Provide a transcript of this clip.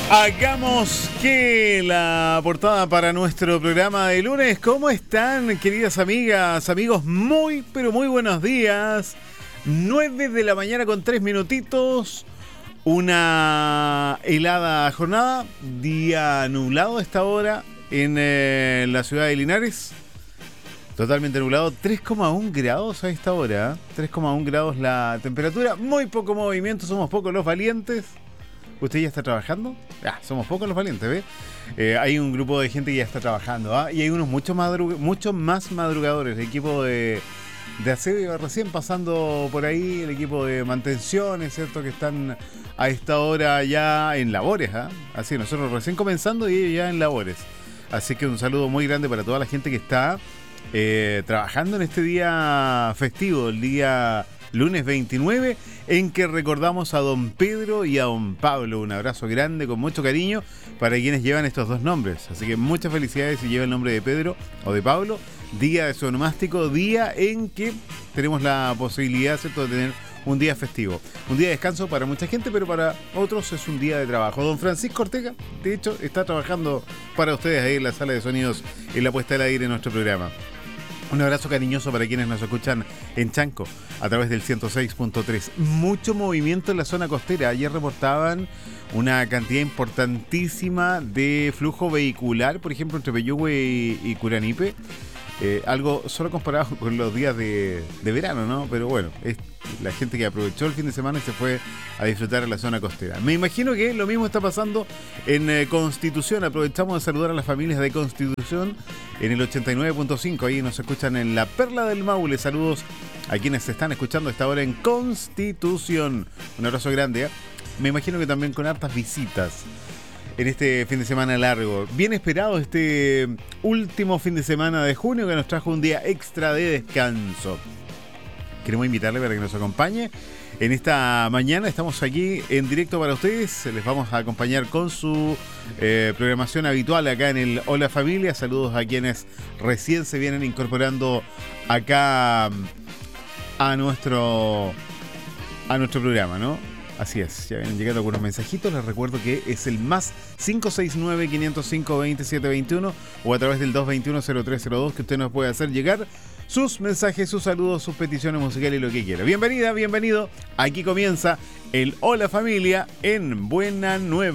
Hagamos que la portada para nuestro programa de lunes. ¿Cómo están, queridas amigas, amigos? Muy, pero muy buenos días. 9 de la mañana con 3 minutitos. Una helada jornada. Día nublado a esta hora en la ciudad de Linares. Totalmente nublado. 3,1 grados a esta hora. 3,1 grados la temperatura. Muy poco movimiento. Somos pocos los valientes. ¿Usted ya está trabajando? Somos pocos los valientes, ¿ve? Hay un grupo de gente que ya está trabajando, y hay unos mucho más madrugadores. El equipo de aseo recién pasando por ahí, el equipo de mantención, es cierto, que están a esta hora ya en labores, Así, nosotros recién comenzando y ellos ya en labores. Así que un saludo muy grande para toda la gente que está trabajando en este día festivo, el día lunes 29, en que recordamos a don Pedro y a don Pablo. Un abrazo grande con mucho cariño para quienes llevan estos dos nombres. Así que muchas felicidades si lleva el nombre de Pedro o de Pablo. Día de su onomástico, día en que tenemos la posibilidad, ¿cierto?, de tener un día festivo. Un día de descanso para mucha gente, pero para otros es un día de trabajo. Don Francisco Ortega, de hecho, está trabajando para ustedes ahí en la sala de sonidos, en la puesta al aire de nuestro programa. Un abrazo cariñoso para quienes nos escuchan en Chanco a través del 106.3. Mucho movimiento en la zona costera. Ayer reportaban una cantidad importantísima de flujo vehicular, por ejemplo, entre Peyúgue y Curanipe. Algo solo comparado con los días de verano, ¿no? Pero bueno, es la gente que aprovechó el fin de semana y se fue a disfrutar en la zona costera. Me imagino que lo mismo está pasando en Constitución. Aprovechamos de saludar a las familias de Constitución en el 89.5. Ahí nos escuchan en la Perla del Maule. Saludos a quienes se están escuchando a esta hora en Constitución. Un abrazo grande, Me imagino que también con hartas visitas en este fin de semana largo. Bien esperado este último fin de semana de junio, que nos trajo un día extra de descanso. Queremos invitarle para que nos acompañe. En esta mañana estamos aquí en directo para ustedes. Les vamos a acompañar con su programación habitual acá en el Hola Familia. Saludos a quienes recién se vienen incorporando acá a nuestro programa, ¿no? Así es, ya vienen llegando algunos mensajitos. Les recuerdo que es el más 569-505-2721 o a través del 221-0302 que usted nos puede hacer llegar sus mensajes, sus saludos, sus peticiones musicales y lo que quiera. Bienvenida, bienvenido. Aquí comienza el Hola Familia en Buena Nueva.